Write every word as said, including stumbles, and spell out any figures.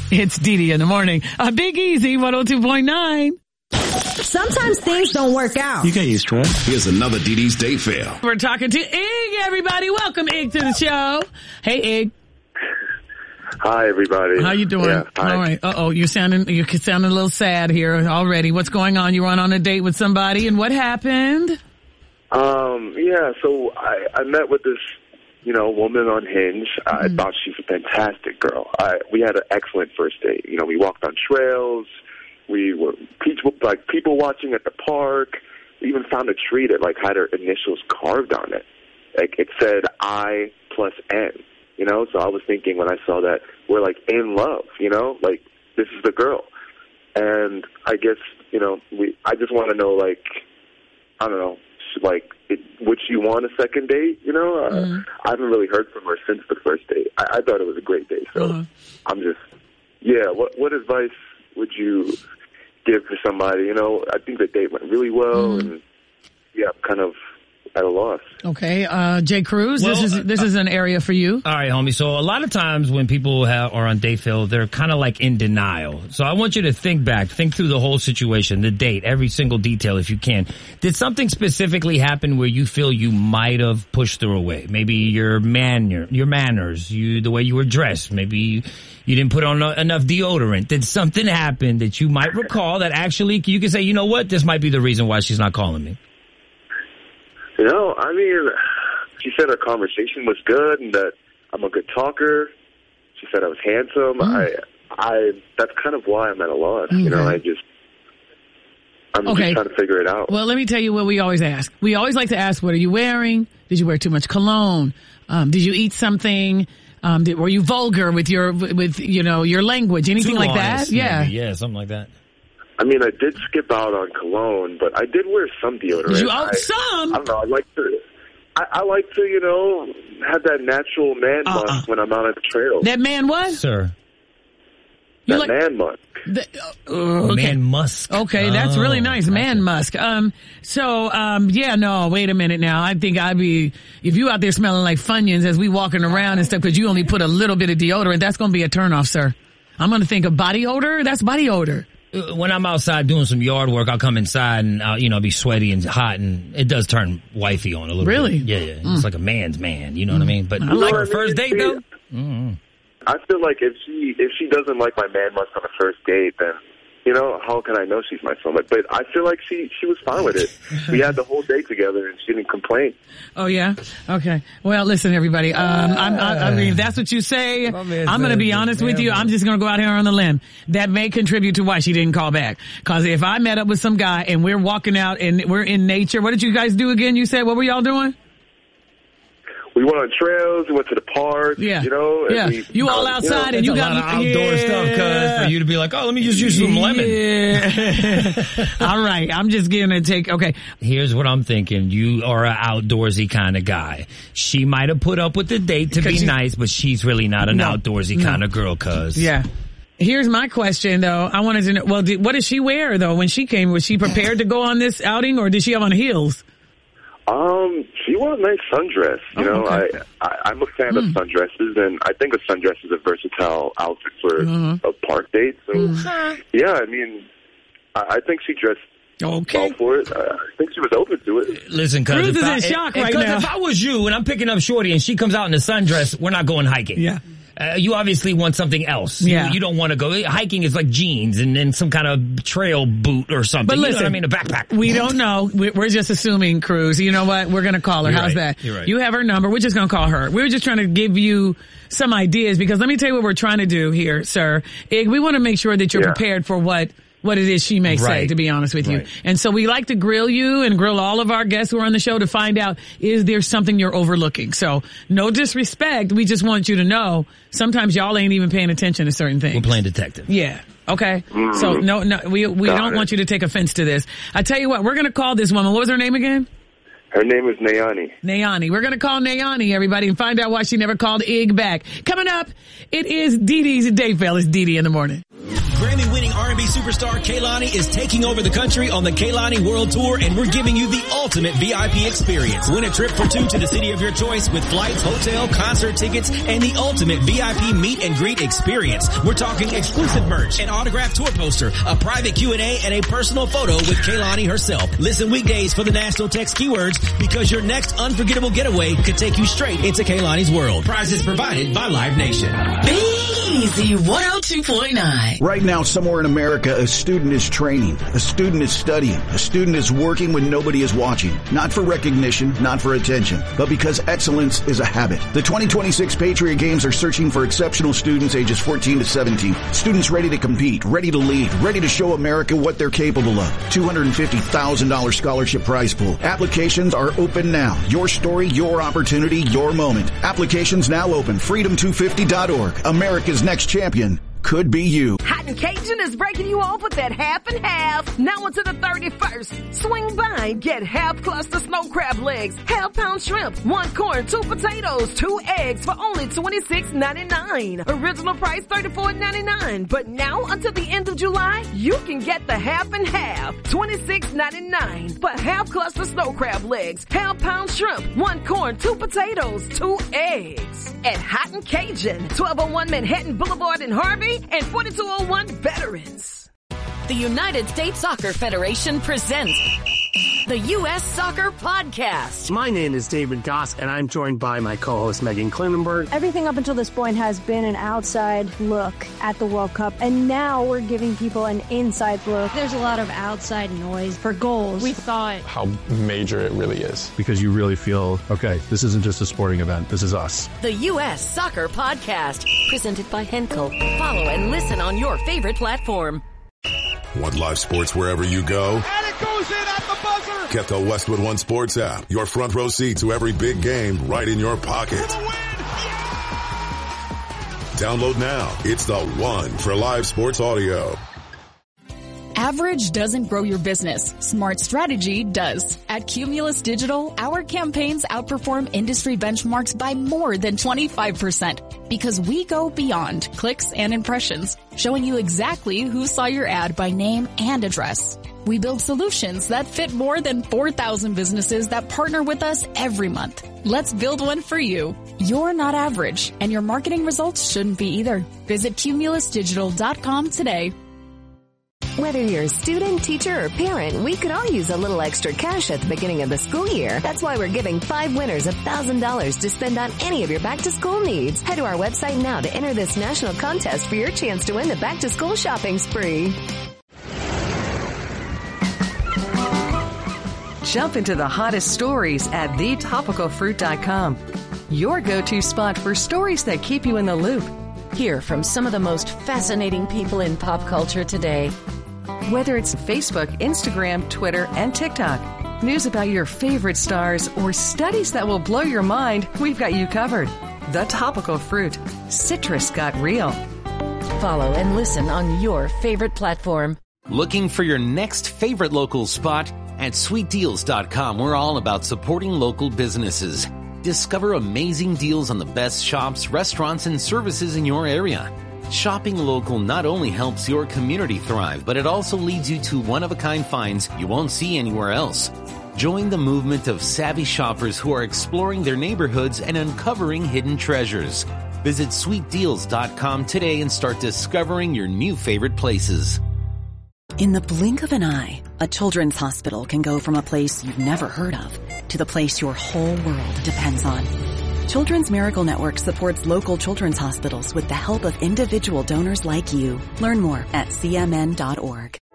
It's Dee Dee in the morning. A Big Easy one oh two point nine. Sometimes things don't work out. You get used to it. Here's another Dee Dee's Day Fail. We're talking to Ig, everybody. Welcome, Ig, to the show. Hey, Ig. Hi, everybody. How you doing? Yeah, hi. All right. Uh-oh, you're sounding, you're sounding a little sad here already. What's going on? You went on a date with somebody, and what happened? Um, yeah, so I, I met with this, you know, woman on Hinge. Mm-hmm. I thought she's a fantastic girl. I, we had an excellent first date. You know, we walked on trails. We were people, like people watching at the park. We even found a tree that like had her initials carved on it. Like it said I plus N. You know, so I was thinking when I saw that we're like in love. You know, like this is the girl. And I guess you know we. I just want to know like I don't know like it, would she want a second date? You know, uh, mm-hmm. I haven't really heard from her since the first date. I, I thought it was a great date. So uh-huh. I'm just yeah. What what advice would you give to somebody? You know, I think the date went really well, mm-hmm. and yeah, I'm kind of at a loss. Okay, uh, Jay Cruz, well, this is this uh, is an area for you. All right, homie. So a lot of times when people have, are on date fail, they're kind of like in denial. So I want you to think back, think through the whole situation, the date, every single detail if you can. Did something specifically happen where you feel you might have pushed her away? Maybe your man, your, your manners, you the way you were dressed. Maybe you, you didn't put on enough deodorant. Did something happen that you might recall that actually you can say, you know what, this might be the reason why she's not calling me? You know, I mean, she said our conversation was good and that I'm a good talker. She said I was handsome. Mm. I, I, that's kind of why I'm at a loss. Mm-hmm. You know, I just, I'm okay. just trying to figure it out. Well, let me tell you what we always ask. We always like to ask, what are you wearing? Did you wear too much cologne? Um, did you eat something? Um, did, were you vulgar with your, with, you know, your language? Anything too like honest, that? Yeah. Maybe. Yeah, something like that. I mean, I did skip out on cologne, but I did wear some deodorant. Did you out I, some? I don't know. I like to, I, I like to, you know, have that natural man uh-uh. musk when I'm out on the trail. That man what? Sir. That like, man musk. The, uh, okay. Man musk. Okay, that's oh, really nice. gotcha. Man musk. Um, so, um, yeah, no, wait a minute now. I think I'd be, if you out there smelling like Funyuns as we walking around and stuff, because you only put a little bit of deodorant, that's going to be a turnoff, sir. I'm going to think of body odor. That's body odor. When I'm outside doing some yard work, I'll come inside and I'll, you know, be sweaty and hot, and it does turn wifey on a little really? bit. Really? Yeah, yeah. Mm. It's like a man's man, you know mm. what I mean? But I like like her first date, though? Mm-hmm. I feel like if she if she doesn't like my man musk on the first date, then, you know, how can I know she's my soulmate? But I feel like she, she was fine with it. We had the whole day together, and she didn't complain. Oh, yeah? Okay. Well, listen, everybody. Um, I'm, I, I mean, if that's what you say, I'm going to be honest with you. I'm just going to go out here on the limb. That may contribute to why she didn't call back. Because if I met up with some guy and we're walking out and we're in nature, what did you guys do again? You said, what were y'all doing? We went on trails. We went to the park. Yeah, you know. And yeah. we, you all outside, you know, and you a got lot of outdoor yeah. stuff. Cause for you to be like, oh, let me just use some lemon. Yeah. All right, I'm just gonna take. Okay, here's what I'm thinking. You are an outdoorsy kind of guy. She might have put up with the date to be nice, but she's really not an no, outdoorsy no. kind of girl. Cause yeah. Here's my question, though. I wanted to know. Well, did, what did she wear though when she came? Was she prepared to go on this outing, or did she have on heels? Um, she wore a nice sundress. You oh, know, okay. I, I I'm a fan mm. of sundresses, and I think a sundress is a versatile outfit for mm-hmm. a park date. So, mm. yeah, I mean, I, I think she dressed okay. well for it. I think she was open to it. Listen, cuz Cruz if, is I, in shock and, right and now. if I was you and I'm picking up Shorty and she comes out in a sundress, we're not going hiking. Yeah. Uh, you obviously want something else. Yeah. You, you don't want to go. Hiking is like jeans and then some kind of trail boot or something. But listen, you know what I mean? A backpack. We don't know. We're just assuming, Cruz. You know what? We're going to call her. You're How's right. that? You're right. You have her number. We're just going to call her. We're just trying to give you some ideas because let me tell you what we're trying to do here, sir. Ig, we want to make sure that you're yeah. prepared for what what it is she may say, right. to be honest with you. Right. And so we like to grill you and grill all of our guests who are on the show to find out, is there something you're overlooking? So no disrespect. We just want you to know sometimes y'all ain't even paying attention to certain things. We're playing detective. Yeah. Okay. Mm-hmm. So no, no, we, we Got don't it. want you to take offense to this. I tell you what, we're going to call this woman. What was her name again? Her name is Nayani. Nayani. We're going to call Nayani, everybody, and find out why she never called Ig back. Coming up, it is Dee Dee's Day Fail. It's Dee Dee in the morning. Grammy-winning R and B superstar Kehlani is taking over the country on the Kehlani World Tour, and we're giving you the ultimate V I P experience. Win a trip for two to the city of your choice with flights, hotel, concert tickets, and the ultimate V I P meet and greet experience. We're talking exclusive merch, an autographed tour poster, a private Q and A, and a personal photo with Kehlani herself. Listen weekdays for the national text keywords, because your next unforgettable getaway could take you straight into Kehlani's world. Prizes provided by Live Nation. Be Easy one oh two point nine. Right now, somewhere in America, a student is training, a student is studying, a student is working when nobody is watching. Not for recognition, not for attention, but because excellence is a habit. The twenty twenty-six Patriot Games are searching for exceptional students ages fourteen to seventeen. Students ready to compete, ready to lead, ready to show America what they're capable of. two hundred fifty thousand dollars scholarship prize pool. Applications are open now. Your story, your opportunity, your moment. Applications now open. freedom two fifty dot org. America's next champion could be you. Hot and Cajun is breaking you off with that half and half. Now until the thirty-first. Swing by and get half cluster snow crab legs, half pound shrimp, one corn, two potatoes, two eggs for only twenty-six ninety-nine. Original price thirty-four ninety-nine. But now until the end of July, you can get the half and half, twenty-six ninety-nine for half cluster snow crab legs, half pound shrimp, one corn, two potatoes, two eggs. At Hot and Cajun, twelve oh one Manhattan Boulevard in Harvey, and forty-two oh one Veterans. The United States Soccer Federation presents the U S Soccer Podcast. My name is David Goss, and I'm joined by my co-host Megan Klinenberg. Everything up until this point has been an outside look at the World Cup, and now we're giving people an inside look. There's a lot of outside noise for goals. We thought how major it really is, because you really feel, okay, this isn't just a sporting event, this is us. The U S Soccer Podcast, presented by Henkel. Follow and listen on your favorite platform. Want live sports wherever you go? And it goes in at the buzzer! Get the Westwood One Sports app. Your front row seat to every big game right in your pocket. Yeah! Download now. It's the one for live sports audio. Average doesn't grow your business. Smart strategy does. At Cumulus Digital, our campaigns outperform industry benchmarks by more than twenty-five percent because we go beyond clicks and impressions, showing you exactly who saw your ad by name and address. We build solutions that fit more than four thousand businesses that partner with us every month. Let's build one for you. You're not average, and your marketing results shouldn't be either. Visit cumulus digital dot com today. Whether you're a student, teacher, or parent, we could all use a little extra cash at the beginning of the school year. That's why we're giving five winners one thousand dollars to spend on any of your back-to-school needs. Head to our website now to enter this national contest for your chance to win the back-to-school shopping spree. Jump into the hottest stories at the topical fruit dot com. Your go-to spot for stories that keep you in the loop. Hear from some of the most fascinating people in pop culture today. Whether it's Facebook, Instagram, Twitter, and TikTok, news about your favorite stars, or studies that will blow your mind, we've got you covered. The Topical Fruit. Citrus got real. Follow and listen on your favorite platform. Looking for your next favorite local spot? At sweet deals dot com, we're all about supporting local businesses. Discover amazing deals on the best shops, restaurants, and services in your area. Shopping local not only helps your community thrive, but it also leads you to one-of-a-kind finds you won't see anywhere else. Join the movement of savvy shoppers who are exploring their neighborhoods and uncovering hidden treasures. Visit sweet deals dot com today and start discovering your new favorite places. In the blink of an eye, a children's hospital can go from a place you've never heard of to the place your whole world depends on. Children's Miracle Network supports local children's hospitals with the help of individual donors like you. Learn more at C M N dot org.